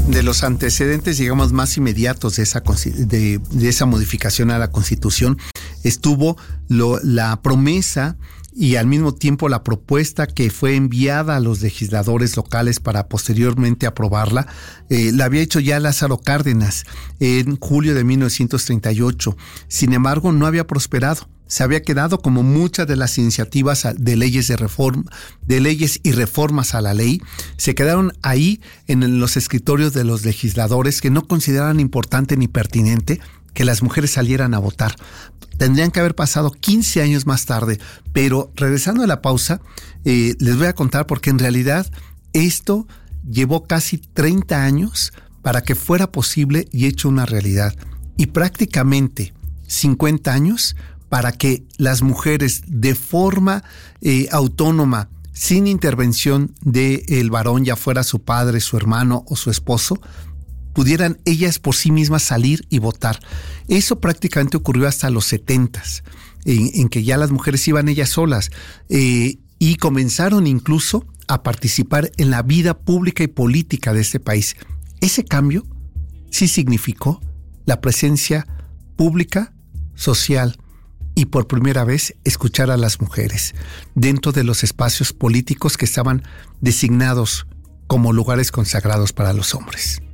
De los antecedentes, digamos, más inmediatos de esa modificación a la Constitución estuvo la promesa y al mismo tiempo la propuesta que fue enviada a los legisladores locales para posteriormente aprobarla. La había hecho ya Lázaro Cárdenas en julio de 1938. Sin embargo, no había prosperado. Se había quedado, como muchas de las iniciativas de leyes y reformas a la ley, se quedaron ahí en los escritorios de los legisladores, que no consideraban importante ni pertinente que las mujeres salieran a votar. Tendrían que haber pasado 15 años más tarde, pero regresando a la pausa, les voy a contar porque en realidad esto llevó casi 30 años para que fuera posible y hecho una realidad, y prácticamente 50 años para que las mujeres de forma autónoma, sin intervención del varón, ya fuera su padre, su hermano o su esposo, pudieran ellas por sí mismas salir y votar. Eso prácticamente ocurrió hasta los 70s, en que ya las mujeres iban ellas solas y comenzaron incluso a participar en la vida pública y política de este país. Ese cambio sí significó la presencia pública, social, y por primera vez escuchar a las mujeres dentro de los espacios políticos que estaban designados como lugares consagrados para los hombres.